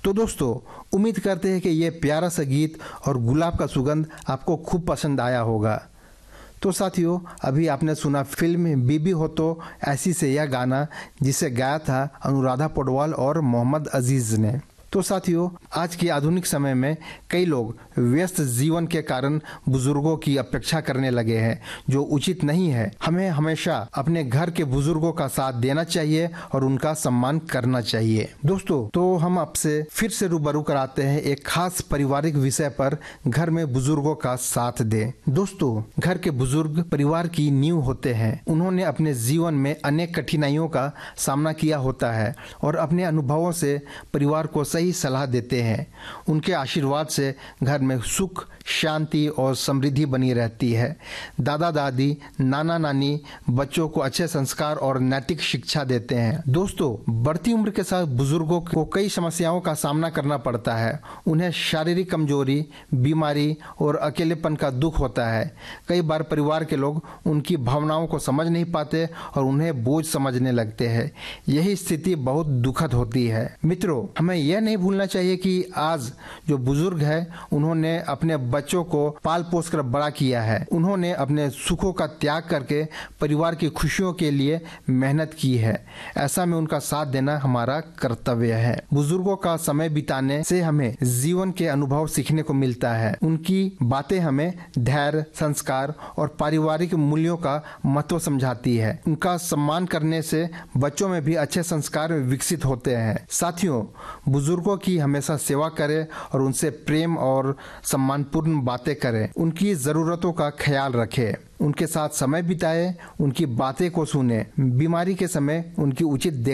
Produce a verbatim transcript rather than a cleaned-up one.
तो दोस्तों, उम्मीद करते हैं कि ये प्यारा सा गीत और गुलाब का सुगंध आपको खूब पसंद आया होगा। तो साथियों, अभी आपने सुना फिल्म बीबी हो तो ऐसी से यह गाना, जिसे गाया था अनुराधा पौडवाल और मोहम्मद अजीज ने। तो साथियों, आज के आधुनिक समय में कई लोग व्यस्त जीवन के कारण बुजुर्गों की अपेक्षा करने लगे हैं, जो उचित नहीं है। हमें हमेशा अपने घर के बुजुर्गों का साथ देना चाहिए और उनका सम्मान करना चाहिए। दोस्तों, तो हम आपसे फिर से रूबरू कराते हैं एक खास पारिवारिक विषय पर, घर में बुजुर्गों का साथ दे। दोस्तों, घर के बुजुर्ग परिवार की नींव होते हैं। उन्होंने अपने जीवन में अनेक कठिनाइयों का सामना किया होता है और अपने अनुभवों से परिवार को सही सलाह देते हैं। उनके आशीर्वाद से घर में सुख, शांति और समृद्धि बनी रहती है। दादा दादी, नाना नानी बच्चों को अच्छे संस्कार और नैतिक शिक्षा देते हैं। दोस्तों, बढ़ती उम्र के साथ बुजुर्गों को कई समस्याओं का सामना करना पड़ता है। उन्हें शारीरिक कमजोरी, बीमारी और अकेलेपन का दुख होता है। कई बार परिवार के लोग उनकी भावनाओं को समझ नहीं पाते और उन्हें बोझ समझने लगते हैं। यही स्थिति बहुत दुखद होती है। मित्रों, हमें यह नहीं भूलना चाहिए कि आज जो बुजुर्ग है, उन्होंने अपने बच्चों को पाल पोस कर बड़ा किया है। उन्होंने अपने सुखों का त्याग करके परिवार की खुशियों के लिए मेहनत की है। ऐसा में उनका साथ देना हमारा कर्तव्य है। बुजुर्गों का समय बिताने से हमें जीवन के अनुभव सीखने को मिलता है। उनकी बातें हमें धैर्य, संस्कार और पारिवारिक मूल्यों का महत्व समझाती है। उनका सम्मान करने से बच्चों में भी अच्छे संस्कार विकसित होते हैं। साथियों, बुजुर्गों की हमेशा सेवा करें और उनसे प्रेम और सम्मानपूर्ण बातें करें। उनकी जरूरतों का ख्याल रखें, उनके साथ समय बिताएं, उनकी बातें को सुने। बीमारी के समय उनकी उचित देख